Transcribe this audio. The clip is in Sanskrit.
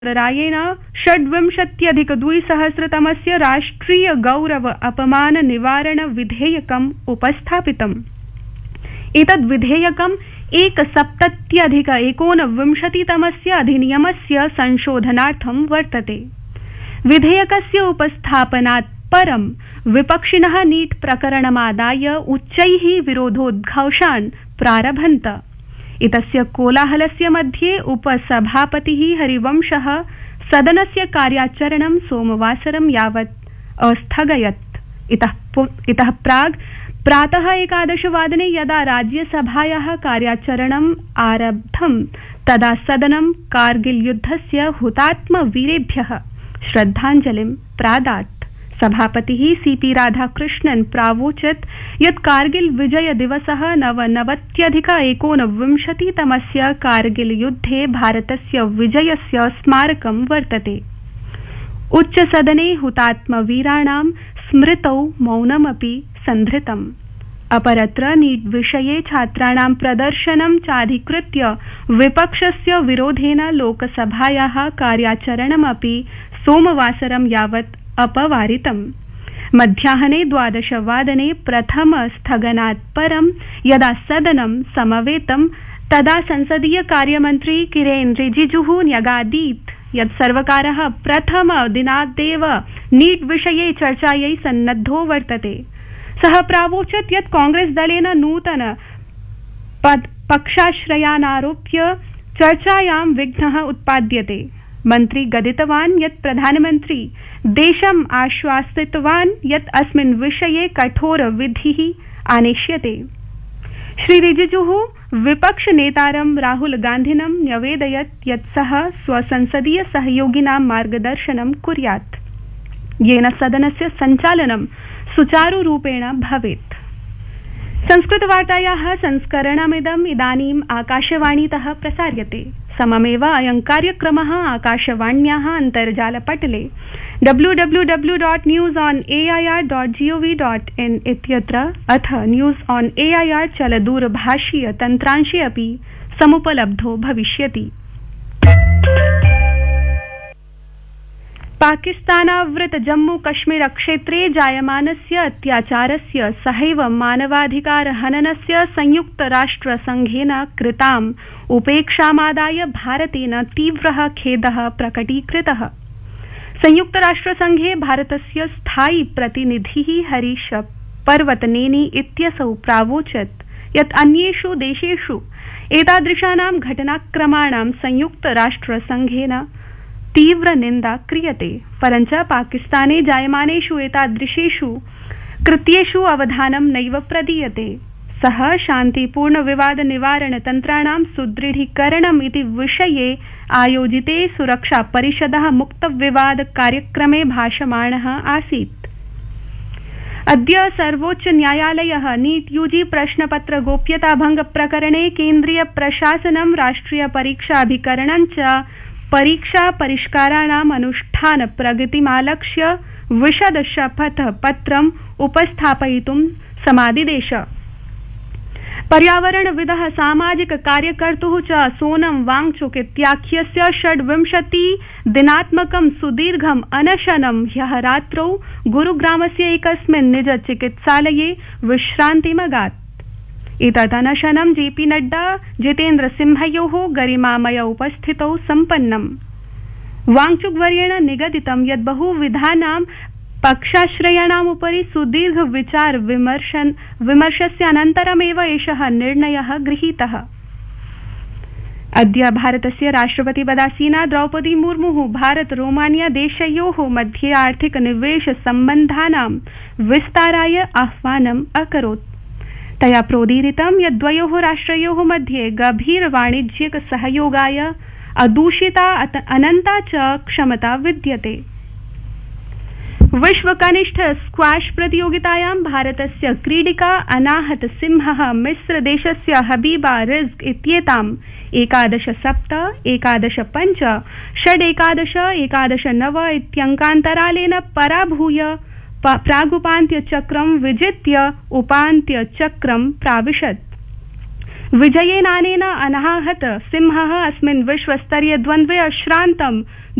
रायेण 26,200 राष्ट्रिय गौरव अपमान निवारण विधेयकम् उपस्थापितम्। एतद् विधेयकम् 1,70,19 अधिनियमस्य संशोधनार्थं वर्तते। विधेयकस्य उपस्थापनात् परं विपक्षिणः नीट् प्रकरणमादाय उच्चैः विरोधोद्घोषान् प्रारभन्त। एतस्य कोलाहलस्य मध्ये उपसभापतिः हरिवंशः सदनस्य कार्याचरणं सोमवासरं यावत् अस्थगयत्। इतः प्राग् प्रातः 11 वादने यदा राज्यसभायाः कार्याचरणम् आरब्धं तदा सदनं कारगिल युद्धस्य हुतात्मवीरेभ्यः श्रद्धाञ्जलिं प्रादात्। सभापतिः सीपी राधाकृष्णन् प्रावोचत् यत् कारगिल विजय दिवसः 99-19 कारगिल युद्धे भारतस्य विजयस्य स्मारकं वर्तते। उच्चसदने हुतात्मवीराणां स्मृतौ मौनमपि सन्धृतम्। अपरत्र नीट् विषये छात्राणां प्रदर्शनं चाधिकृत्य विपक्षस्य विरोधेन लोकसभायाः कार्याचरणमपि सोमवासरं यावत् अपवारितम्। मध्याह्ने 12 वादने प्रथम स्थगनात् परं यदा सदनं समवेतं तदा संसदीय कार्यमन्त्री किरेन रिजिजुः न्यगादीत् यत् सर्वकारः प्रथम दिनादेव नीट् विषये चर्चायै सन्नद्धो वर्तते। सः प्रावोचत् यत् कांग्रेस दलेन नूतन पक्षाश्रयानारोप्य चर्चायां विघ्नः उत्पाद्यते। मन्त्री गदितवान् यत् प्रधानमन्त्री देशम् आश्वासितवान् यत् अस्मिन् विषये कठोर विधिः आनेष्यते। श्री रिजिजुः विपक्षनेतारं राहुल गान्धिनं न्यवेदयत् यत् सः स्वसंसदीय सहयोगिनां मार्गदर्शनं कुर्यात्, येन सदनस्य सञ्चालनं सुचारुरूपेण भवेत्। संस्कृतवार्तायाः संस्करणमिदम् इदानीम् आकाशवाणीतः प्रसार्यते। सममेव अयं कार्यक्रमः आकाशवाण्याः अन्तर्जालपटले www.newsonair.gov.in इत्यत्र अथ न्यूज़ ऑन एआईआर चलदूरभाषीय तन्त्रांशे अपि समुपलब्धो भविष्यति। पाकिस्तानावृत जम्मू कश्मीर क्षेत्रे जायमानस्य अत्याचारस्य सहैव मानवाधिकार हननस्य संयुक्त राष्ट्र संघेन कृताम् उपेक्षामादाय भारतेन तीव्रः खेदः प्रकटीकृतः। संयुक्त राष्ट्र संघे भारतस्य स्थायी प्रतिनिधिः हरीश पर्वतनेनी इत्यसौ प्रावोचत् यत् अन्येषु देशेषु एतादृशानां घटनाक्रमाणां संयुक्त राष्ट्र संघेन तीव्र निन्दा क्रियते, परञ्च पाकिस्ताने जायमानेषु एतादृशेषु कृत्येषु अवधानं नैव प्रदीयते। सः शान्तिपूर्ण विवाद निवारण तन्त्राणां सुदृढीकरणम् इति विषये आयोजिते सुरक्षा परिषदः मुक्त विवाद कार्यक्रमे भाषमाणः आसीत्। अद्य सर्वोच्च न्यायालयः नीट यूजी प्रश्नपत्र गोप्यता भंग प्रकरणे केन्द्रीय प्रशासनं राष्ट्रिय परीक्षाभिकरणं च परीक्षा परिष्काराणाम् अनुष्ठान प्रगतिमालक्ष्य विशद शपथ पत्रम् उपस्थापयितुं समादिदेश। पर्यावरणविदः सामाजिक कार्यकर्तुः च सोनम वांगचुक इत्याख्यस्य 26 दिनात्मकं सुदीर्घम् अनशनं ह्यः रात्रौ गुरुग्रामस्य एकस्मिन् निज चिकित्सालये विश्रान्तिमगात्। एतदनशनं जेपी नड्डा जितेन्द्र सिंहयोः गरिमामय उपस्थितौ सम्पन्नम्। वांगचुकवर्येण निगदितं यत् बहुविधानां पक्षाश्रयाणामुपरि सुदीर्घ विचार विमर्शस्यानन्तरमेव एषः निर्णयः गृहीतः। अद्य भारतस्य राष्ट्रपतिपदासीना द्रौपदी मुर्मुः भारत रोमानिया देशयोः मध्ये आर्थिक निवेश सम्बन्धानां विस्ताराय आह्वानम् अकरोत्। तया प्रोदीरितं यत् द्वयोः राष्ट्रयोः मध्ये गभीर वाणिज्यिक सहयोगाय अदूषिता अनन्ता च क्षमता विद्यते। विश्व कनिष्ठ स्क्वाश प्रतियोगितायां भारतस्य क्रीडिका अनाहत सिंहः मिस्र देशस्य हबीबा रिज्क इत्येताम् 11-7, 11-5, 6-11, 11-9 इत्यङ्कान्तरालेन पराभूय प्रागुपान्त्यचक्रं विजित्य उपान्त्यचक्रं प्राविशत्। विजयेनानेन अनाहत सिंहः अस्मिन् विश्वस्तरीय द्वन्द्वे अश्रान्तं